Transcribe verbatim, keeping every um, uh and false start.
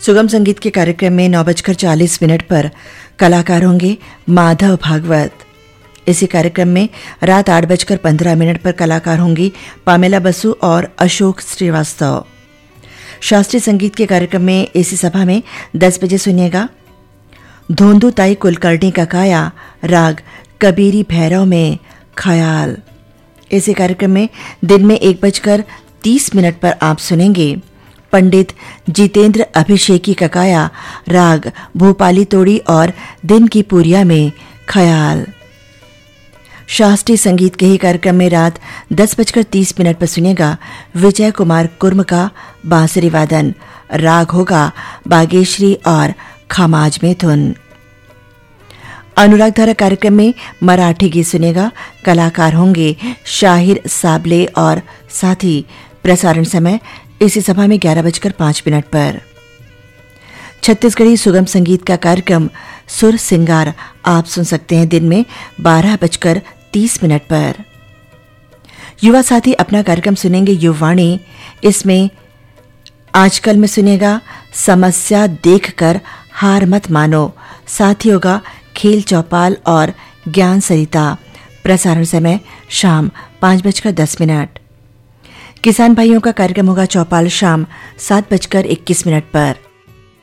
सुगम संगीत के कार्यक्रम में नौ बजकर चालीस मिनट पर कलाकार होंगे माधव भागवत। इसी कार्यक्रम में रात आठ बजकर पंद्रह मिनट पर कलाकार होंगी पामेला बसु और अशोक श्रीवास्तव। शास्त्रीय संगीत के कार्यक्रम में इसी सभा में दस बजे सुनिएगा धोंदू ताई कुलकर्णी का काया राग कबीरी भैरव में ख्याल। इसी कार्यक्रम में दिन में एक बजकर तीस मिनट पर आप सुनेंगे पंडित जितेंद्र अभिषेकी का काया राग भोपाली तोड़ी और दिन की पूरिया में ख्याल। शास्त्रीय संगीत के ही कार्यक्रम में रात दस बजकर तीस मिनट पर सुनेगा विजय कुमार कुर्म का बांसुरी वादन, राग होगा बागेश्वरी और खमाज में धुन। अनुराग धारा कार्यक्रम में मराठी गीत सुनेगा, कलाकार होंगे शाहिर साबले और साथ ही प्रसारण समय इसी सभा में ग्यारह बजकर पांच मिनट पर। छत्तीसगढ़ी सुगम संगीत का कार्यक्रम सुर सिंगार आप सुन सकते हैं दिन में बारह बजकर तीस मिनट पर। युवा साथी अपना कार्यक्रम सुनेंगे युवाणी। इसमें आजकल में सुनेगा समस्या देखकर हार मत मानो, साथ ही होगा खेल चौपाल और ज्ञान सरिता। प्रसारण समय शाम पांच बजकर दस मिनट। किसान भाइयों का कार्यक्रम होगा चौपाल शाम सात बजकर इक्कीस मिनट पर।